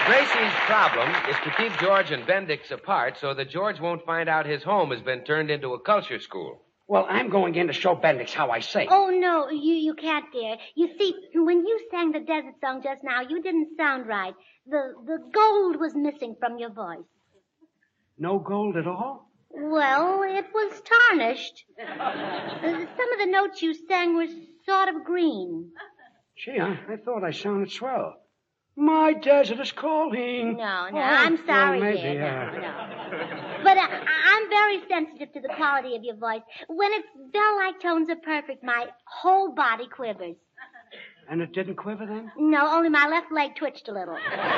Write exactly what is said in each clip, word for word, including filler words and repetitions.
Gracie's problem is to keep George and Bendix apart so that George won't find out his home has been turned into a culture school. Well, I'm going in to show Bendix how I sing. Oh, no, you, you can't, dear. You see, when you sang the desert song just now, you didn't sound right. The, the gold was missing from your voice. No gold at all? Well, it was tarnished. Uh, some of the notes you sang were sort of green. Gee, I, I thought I sounded swell. My desert is calling. No, no, Oh, I'm sorry, well, maybe, dear. yeah. No, no. But uh, I'm very sensitive to the quality of your voice. When its bell-like tones are perfect, my whole body quivers. And it didn't quiver then? No, only my left leg twitched a little.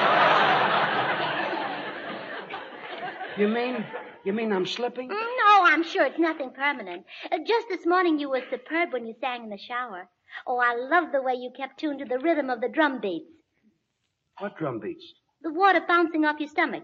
You mean, you mean I'm slipping? No, I'm sure it's nothing permanent. Uh, just this morning you were superb when you sang in the shower. Oh, I love the way you kept tuned to the rhythm of the drum beats. What drum beats? The water bouncing off your stomach.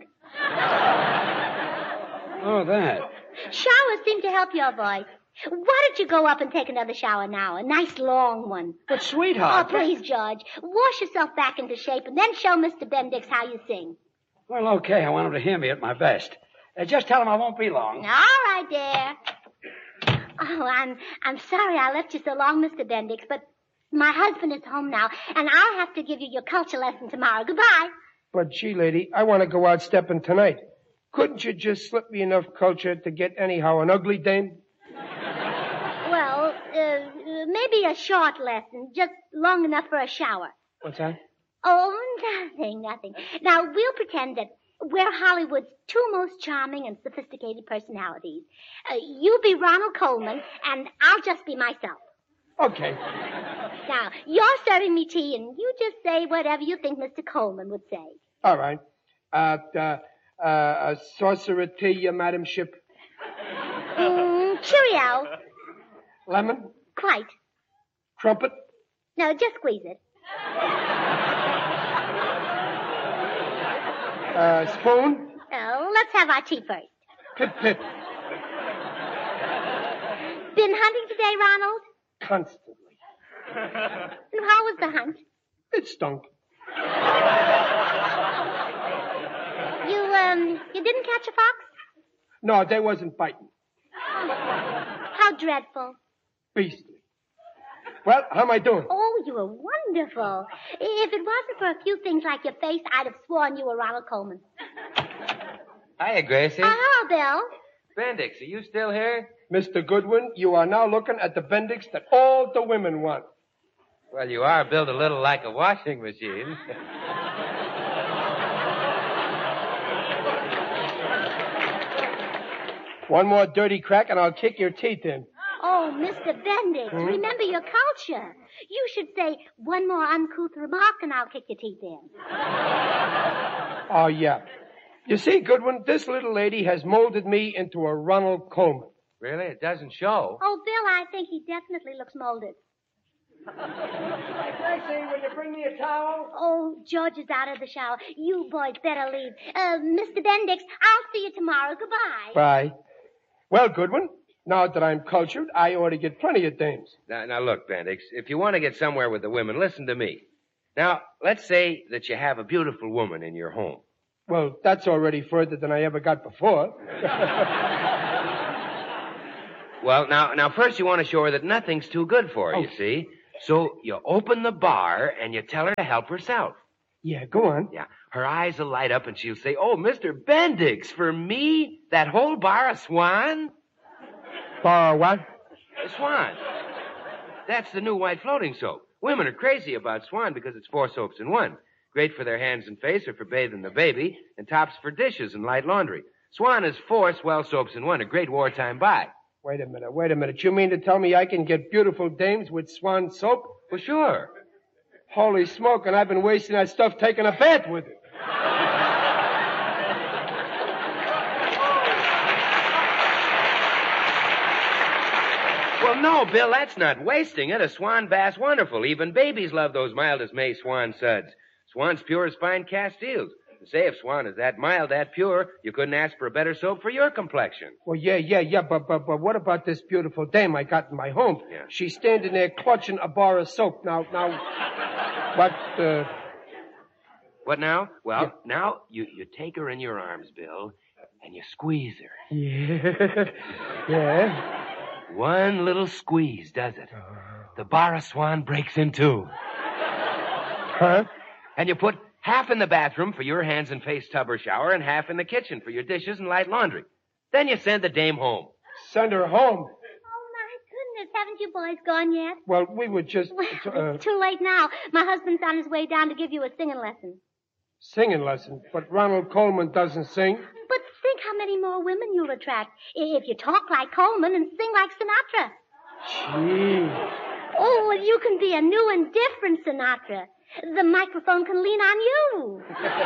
Oh, that. Showers seem to help your voice. Why don't you go up and take another shower now? A nice long one. But, sweetheart... Oh, please, George. Wash yourself back into shape and then show Mister Bendix how you sing. Well, okay. I want him to hear me at my best. Uh, just tell him I won't be long. All right, dear. Oh, I'm I'm sorry I left you so long, Mister Bendix, but my husband is home now, and I'll have to give you your culture lesson tomorrow. Goodbye. But, gee, lady, I want to go out stepping tonight. Couldn't you just slip me enough culture to get anyhow an ugly dame? Well, uh, maybe a short lesson, just long enough for a shower. What's that? Oh, nothing, nothing. Now, we'll pretend that we're Hollywood's two most charming and sophisticated personalities. Uh, you be Ronald Coleman, and I'll just be myself. Okay. Now, you're serving me tea, and you just say whatever you think Mister Coleman would say. All right. Uh, uh, uh, a saucer of tea, uh, Madam Ship. Mm, cheerio. Lemon? Quite. Trumpet? No, just squeeze it. Uh, spoon? Oh, let's have our tea first. Pip, pip. Been hunting today, Ronald? Constantly. And how was the hunt? It stunk. You, um, you didn't catch a fox? No, they wasn't biting. How dreadful. Beastly. Well, how am I doing? Oh, you were wonderful. If it wasn't for a few things like your face, I'd have sworn you were Ronald Coleman. Hiya, Gracie. Oh, hello, Bill. Bendix, are you still here? Mister Goodwin, you are now looking at the Bendix that all the women want. Well, you are built a little like a washing machine. One more dirty crack and I'll kick your teeth in. Oh, Mister Bendix, hmm? Remember your culture. You should say, one more uncouth remark and I'll kick your teeth in. Oh, yeah. You see, Goodwin, this little lady has molded me into a Ronald Coleman. Really? It doesn't show. Oh, Bill, I think he definitely looks molded. Gracie, will you bring me a towel? Oh, George is out of the shower. You boys better leave. Uh, Mister Bendix, I'll see you tomorrow. Goodbye. Bye. Well, Goodwin, now that I'm cultured, I ought to get plenty of dames. Now, now look, Bendix, if you want to get somewhere with the women, listen to me. Now, let's say that you have a beautiful woman in your home. Well, that's already further than I ever got before. Well, now, now, first you want to show her that nothing's too good for her, oh. You see? So you open the bar and you tell her to help herself. Yeah, go on. Yeah, her eyes will light up and she'll say, oh, Mister Bendix, for me, that whole bar of Swan? Bar what? A Swan. That's the new white floating soap. Women are crazy about Swan because it's four soaps in one. Great for their hands and face or for bathing the baby, and tops for dishes and light laundry. Swan is four swell soaps in one, a great wartime buy. Wait a minute, wait a minute. You mean to tell me I can get beautiful dames with Swan soap? For sure. Holy smoke, and I've been wasting that stuff taking a bath with it. Well, no, Bill, that's not wasting it. A Swan bath's wonderful. Even babies love those mild as May Swan suds. Swan's pure as fine Castiles. Say, if Swan is that mild, that pure, you couldn't ask for a better soap for your complexion. Well, yeah, yeah, yeah, but, but, but what about this beautiful dame I got in my home? Yeah. She's standing there clutching a bar of soap. Now, now, what, uh, What now? Well, now you, you take her in your arms, Bill, and you squeeze her. Yeah. Yeah. One little squeeze does it. The bar of Swan breaks in two. Huh? And you put half in the bathroom for your hands and face tub or shower and half in the kitchen for your dishes and light laundry. Then you send the dame home. Send her home. Oh, my goodness. Haven't you boys gone yet? Well, we were just Well, uh, it's too late now. My husband's on his way down to give you a singing lesson. singing lesson, but Ronald Coleman doesn't sing. But think how many more women you'll attract if you talk like Coleman and sing like Sinatra. Gee. Oh, well, you can be a new and different Sinatra. The microphone can lean on you.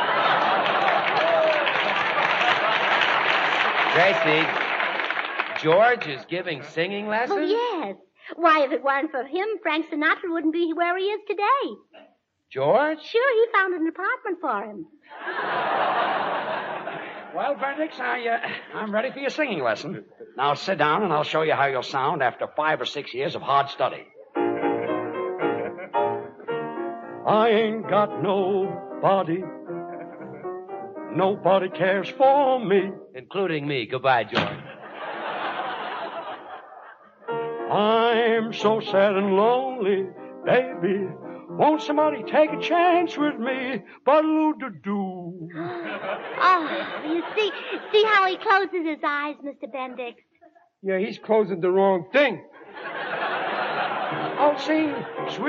Gracie, George is giving singing lessons? Oh, yes. Why, if it weren't for him, Frank Sinatra wouldn't be where he is today. George? Sure, he found an apartment for him. Well, Bendix, I, uh, I'm ready for your singing lesson. Now sit down and I'll show you how you'll sound after five or six years of hard study. I ain't got nobody. Nobody cares for me. Including me. Goodbye, George. I'm so sad and lonely, baby. Won't somebody take a chance with me? Ba-doo-doo-doo. Oh, you see, see how he closes his eyes, Mister Bendix? Yeah, he's closing the wrong thing. I'll sing sweet